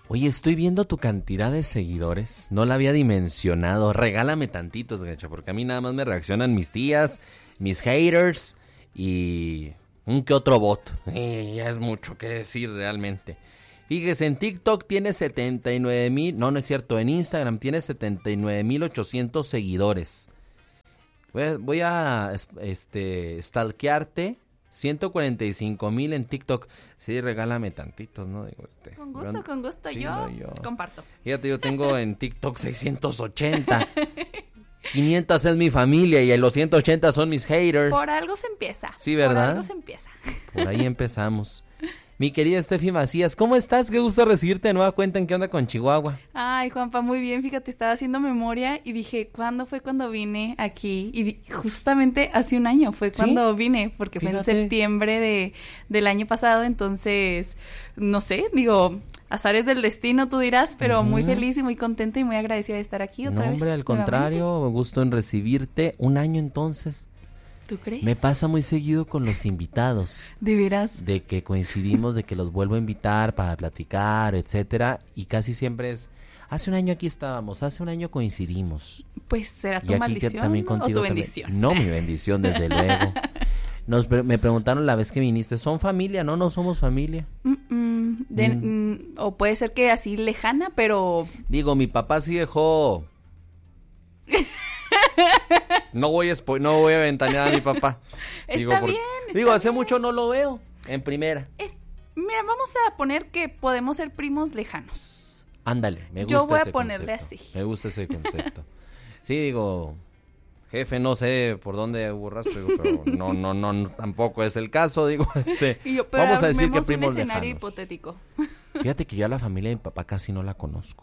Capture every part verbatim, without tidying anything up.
Oye, estoy viendo tu cantidad de seguidores. No la había dimensionado. Regálame tantitos, gacha, porque a mí nada más me reaccionan mis tías, mis haters y un que otro bot. Eh, ya es mucho que decir realmente. Fíjese, en TikTok tiene setenta y nueve mil, no, no es cierto, en Instagram tiene setenta y nueve mil ochocientos seguidores. Voy a, voy a este, stalkearte, ciento cuarenta y cinco mil en TikTok. Sí, regálame tantitos, ¿no? Digo, este, con gusto, yo, con gusto, sí, yo, no, yo comparto. Fíjate, yo tengo en TikTok seiscientos ochenta. quinientos es mi familia y los ciento ochenta son mis haters. Por algo se empieza. Sí, ¿verdad? Por algo se empieza. Por ahí empezamos. Mi querida Steffi Macías, ¿cómo estás? Qué gusto recibirte de nueva cuenta. ¿En qué onda con Chihuahua? Ay, Juanpa, muy bien. Fíjate, estaba haciendo memoria y dije, ¿cuándo fue cuando vine aquí? Y vi, justamente hace un año fue cuando ¿sí? vine, porque Fíjate. fue en septiembre de, del año pasado. Entonces, no sé, digo, azares del destino, tú dirás, pero uh-huh. muy feliz y muy contenta y muy agradecida de estar aquí otra no, vez. No, hombre, al contrario, me gusto en recibirte. Un año entonces. ¿Tú crees? Me pasa muy seguido con los invitados. ¿De veras? De que coincidimos, de que los vuelvo a invitar para platicar, etcétera, y casi siempre es, hace un año aquí estábamos, hace un año coincidimos. Pues será tu maldición, ¿no? O tu bendición. También. No, mi bendición, desde luego. Nos, me preguntaron la vez que viniste, ¿son familia? No, no somos familia. Mm-mm, de, mm. Mm, o puede ser que así lejana, pero... Digo, mi papá sí dejó... No voy a spo- no voy a ventanear a mi papá. Está digo, por, bien. Está digo, hace bien. mucho no lo veo en primera. Es, mira, vamos a poner que podemos ser primos lejanos. Ándale, me gusta Yo voy ese a ponerle concepto. así. Me gusta ese concepto. Sí, digo, jefe, no sé por dónde burras, digo, pero no, no, no, no, tampoco es el caso, digo, este. Y yo, pero vamos a decir que primos un escenario lejanos. Hipotético. Fíjate que yo a la familia de mi papá casi no la conozco.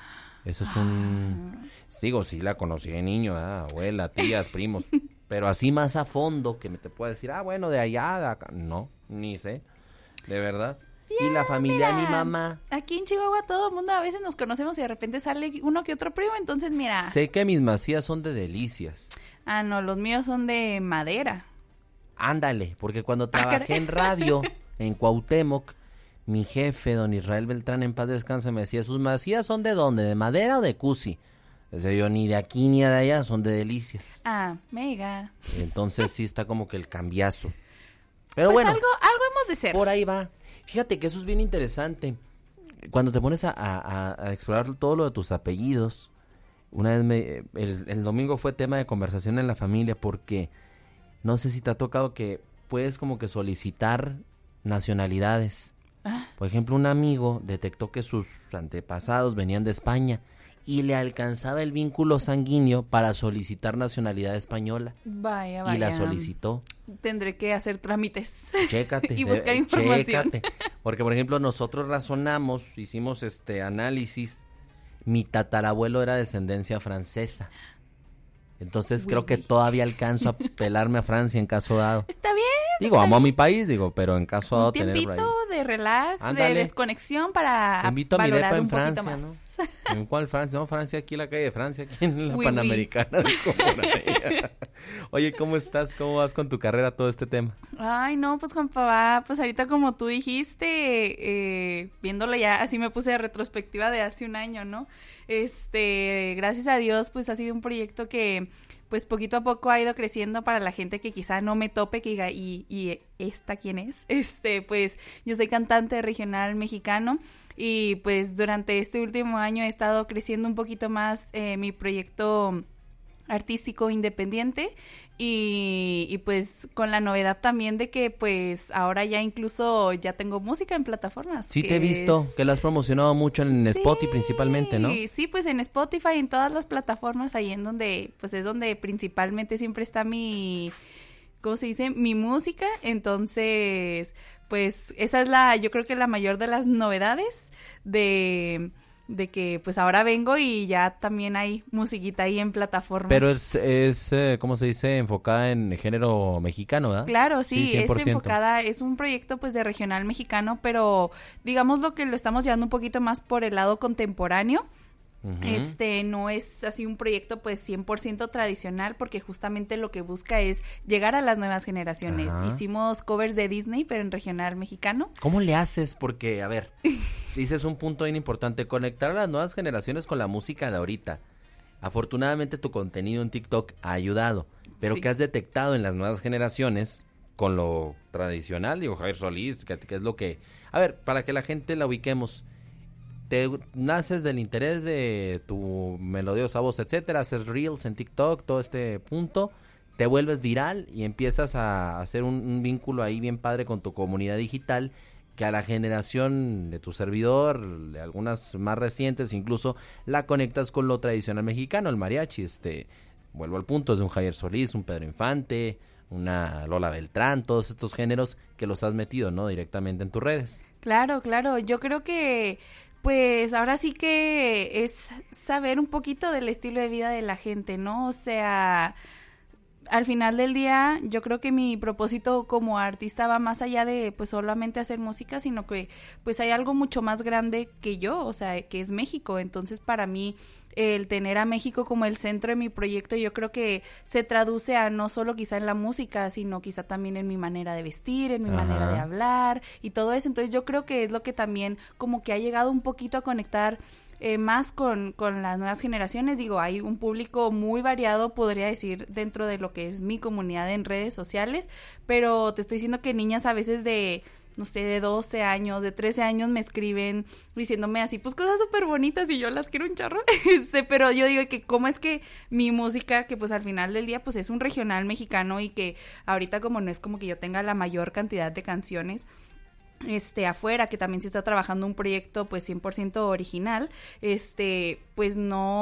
Eso es un... Sigo, sí la conocí de niño, ¿eh? Abuela, tías, primos, pero así más a fondo que me te pueda decir, ah, bueno, de allá, de acá. No, ni sé, de verdad. Yeah, y la familia mira, de mi mamá. Aquí en Chihuahua todo el mundo a veces nos conocemos y de repente sale uno que otro primo, entonces mira. Sé que mis Macías son de Delicias. Ah, no, los míos son de Madera. Ándale, porque cuando trabajé en radio, en Cuauhtémoc, mi jefe, don Israel Beltrán, en paz descanse, me decía, ¿sus Macías son de dónde? ¿De Madera o de Cusi? Decía yo, ni de aquí ni de allá, son de Delicias. Ah, mega. Entonces sí está como que el cambiazo. Pero pues bueno. algo, algo hemos de ser. Por ahí va. Fíjate que eso es bien interesante. Cuando te pones a, a, a explorar todo lo de tus apellidos, una vez me, el, el domingo fue tema de conversación en la familia porque no sé si te ha tocado que puedes como que solicitar nacionalidades. Ah. Por ejemplo, un amigo detectó que sus antepasados venían de España y le alcanzaba el vínculo sanguíneo para solicitar nacionalidad española. Vaya, vaya. Y la solicitó. Tendré que hacer trámites. Chécate. y buscar eh, información. Chécate. Porque, por ejemplo, nosotros razonamos, hicimos este análisis. Mi tatarabuelo era de descendencia francesa. Entonces, Uy, creo que uy. todavía alcanzo a pelarme a Francia en caso dado. Está bien. Digo, está amo bien. a mi país, digo, pero en caso dado Un tener tiempito por ahí. de relax, Ándale. de desconexión para Te invito a mi valorar depa en un Francia, poquito más. ¿no? ¿En cuál Francia? No, Francia, aquí en la calle de Francia, aquí en la Oui, Panamericana. de Comunidad. Oye, ¿cómo estás? ¿Cómo vas con tu carrera, todo este tema? Ay, no, pues Juanpa, va, pues ahorita como tú dijiste, eh, viéndolo ya, así me puse de retrospectiva de hace un año, ¿no? Este, gracias a Dios, pues ha sido un proyecto que, pues poquito a poco ha ido creciendo para la gente que quizá no me tope, que diga, ¿y, y esta quién es? Este, pues yo soy cantante regional mexicano y pues durante este último año he estado creciendo un poquito más eh, mi proyecto artístico independiente y, y pues con la novedad también de que pues ahora ya incluso ya tengo música en plataformas. Sí, te he visto, es... que lo has promocionado mucho en sí, Spotify principalmente, ¿no? Sí, pues en Spotify, en todas las plataformas, ahí en donde, pues es donde principalmente siempre está mi, ¿cómo se dice? Mi música, entonces, pues esa es la, yo creo que la mayor de las novedades de... de que pues ahora vengo y ya también hay musiquita ahí en plataformas. Pero es, es eh, ¿cómo se dice? Enfocada en género mexicano, ¿verdad? Claro, sí, Sí, cien por ciento. es enfocada, es un proyecto pues de regional mexicano, pero digamos lo que lo estamos llevando un poquito más por el lado contemporáneo. Uh-huh. Este, no es así un proyecto pues cien por ciento tradicional porque justamente lo que busca es llegar a las nuevas generaciones. Ajá. Hicimos covers de Disney, pero en regional mexicano. ¿Cómo le haces? Porque, a ver, dices un punto bien importante, conectar a las nuevas generaciones con la música de ahorita. Afortunadamente tu contenido en TikTok ha ayudado, pero Sí. ¿qué has detectado en las nuevas generaciones con lo tradicional? Digo, Javier Solís, que, que es lo que... A ver, para que la gente la ubiquemos, te naces del interés de tu melodiosa voz, etcétera, haces reels en TikTok, todo este punto, te vuelves viral y empiezas a hacer un, un vínculo ahí bien padre con tu comunidad digital, que a la generación de tu servidor, de algunas más recientes incluso, la conectas con lo tradicional mexicano, el mariachi. Este, vuelvo al punto, es de un Javier Solís, un Pedro Infante, una Lola Beltrán, todos estos géneros que los has metido, ¿no? Directamente en tus redes. Claro, claro, yo creo que pues ahora sí que es saber un poquito del estilo de vida de la gente, ¿no? O sea, al final del día yo creo que mi propósito como artista va más allá de pues solamente hacer música, sino que pues hay algo mucho más grande que yo, o sea, que es México. Entonces para mí el tener a México como el centro de mi proyecto, yo creo que se traduce a no solo quizá en la música, sino quizá también en mi manera de vestir, en mi Ajá. manera de hablar y todo eso. Entonces yo creo que es lo que también como que ha llegado un poquito a conectar eh, más con, con las nuevas generaciones. Digo, hay un público muy variado, podría decir, dentro de lo que es mi comunidad en redes sociales, pero te estoy diciendo que niñas a veces de... no sé, de doce años, de trece años me escriben diciéndome así, pues cosas súper bonitas y yo las quiero un charro, este, pero yo digo que cómo es que mi música, que pues al final del día pues es un regional mexicano y que ahorita como no es como que yo tenga la mayor cantidad de canciones, este, afuera, que también se está trabajando un proyecto pues cien por ciento original, este, pues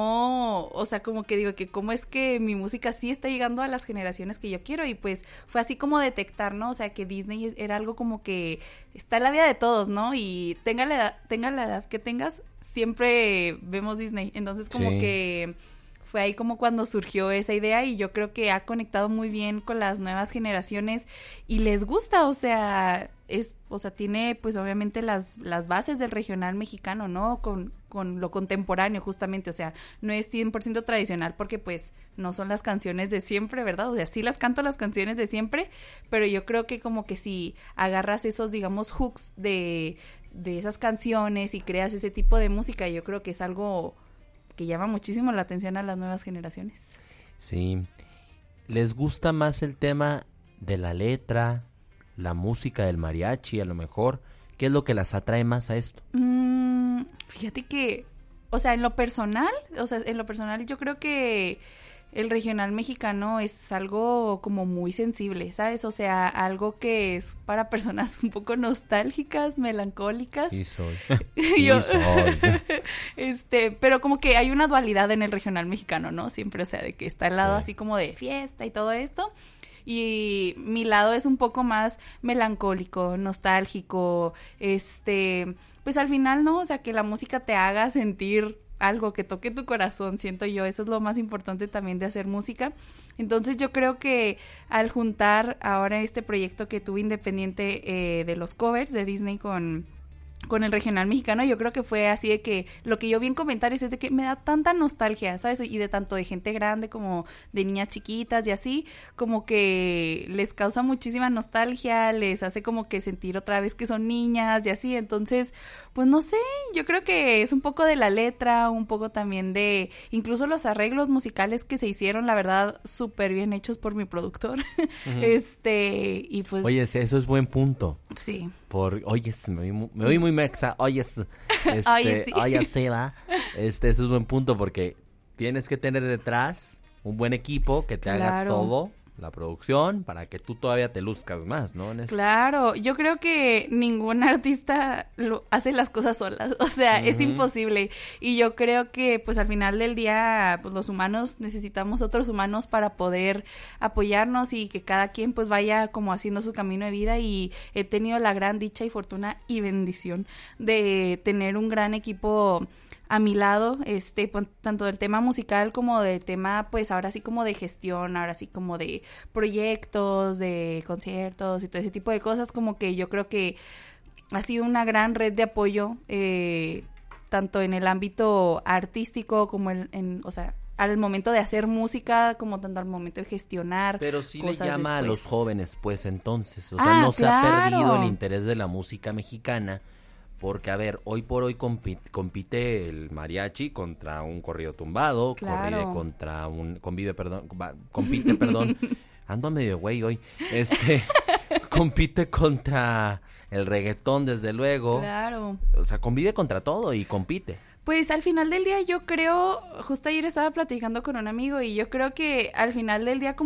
no, o sea, como que digo que cómo es que mi música sí está llegando a las generaciones que yo quiero y pues fue así como detectar, ¿no? O sea, que Disney era algo como que está en la vida de todos, ¿no? Y tenga la edad, tenga la edad que tengas, siempre vemos Disney, entonces como Sí. que... fue ahí como cuando surgió esa idea y yo creo que ha conectado muy bien con las nuevas generaciones y les gusta, o sea, es, o sea, tiene pues obviamente las, las bases del regional mexicano, ¿no? Con, con lo contemporáneo justamente, o sea, no es cien por ciento tradicional porque pues no son las canciones de siempre, ¿verdad? O sea, sí las canto las canciones de siempre, pero yo creo que como que si agarras esos, digamos, hooks de, de esas canciones y creas ese tipo de música, yo creo que es algo que llama muchísimo la atención a las nuevas generaciones. Sí. ¿Les gusta más el tema de la letra, la música del mariachi a lo mejor? ¿Qué es lo que las atrae más a esto? Mm, fíjate que, o sea, en lo personal, o sea, en lo personal yo creo que el regional mexicano es algo como muy sensible, ¿sabes? O sea, algo que es para personas un poco nostálgicas, melancólicas. Sí soy. Yo- Sí soy. Este, pero como que hay una dualidad en el regional mexicano, ¿no? Siempre, o sea, de que está el lado Sí. así como de fiesta y todo esto. Y mi lado es un poco más melancólico, nostálgico, este, pues al final, ¿no? O sea, que la música te haga sentir algo, que toque tu corazón, siento yo, eso es lo más importante también de hacer música. Entonces yo creo que al juntar ahora este proyecto que tuve independiente eh, de los covers de Disney con... con el regional mexicano, yo creo que fue así de que lo que yo vi en comentarios es de que me da tanta nostalgia, ¿sabes? Y de tanto de gente grande como de niñas chiquitas y así, como que les causa muchísima nostalgia, les hace como que sentir otra vez que son niñas y así, entonces, pues no sé, yo creo que es un poco de la letra, un poco también de incluso los arreglos musicales que se hicieron, la verdad, súper bien hechos por mi productor, Ujú. este, y pues... Oye, eso es buen punto. Sí. Por, oye, me oí muy, me oí muy mexa, oye, este, Oye, sí. oye, sí, va. Este, eso es buen punto porque tienes que tener detrás un buen equipo que te haga Claro. todo, la producción, para que tú todavía te luzcas más, ¿no? En esto. Claro, yo creo que ningún artista lo hace las cosas solas, o sea, es Ujú. imposible. Y yo creo que pues al final del día, pues los humanos necesitamos otros humanos para poder apoyarnos y que cada quien pues vaya como haciendo su camino de vida, y he tenido la gran dicha y fortuna y bendición de tener un gran equipo a mi lado, este, pon- tanto del tema musical como del tema, pues ahora sí como de gestión, ahora sí como de proyectos, de conciertos y todo ese tipo de cosas, como que yo creo que ha sido una gran red de apoyo, eh, tanto en el ámbito artístico como en, en, o sea, al momento de hacer música, como tanto al momento de gestionar. Pero sí le cosas llama a después. los jóvenes, pues entonces, o sea, Ah, no se ha claro. perdido el interés de la música mexicana, Porque, a ver, hoy por hoy compite, compite el mariachi contra un corrido tumbado, Claro. corride contra un... Convive, perdón, va- compite, perdón. Ando medio güey hoy. Este, compite contra el reggaetón, desde luego. Claro. O sea, convive contra todo y compite. Pues al final del día yo creo, justo ayer estaba platicando con un amigo y yo creo que al final del día como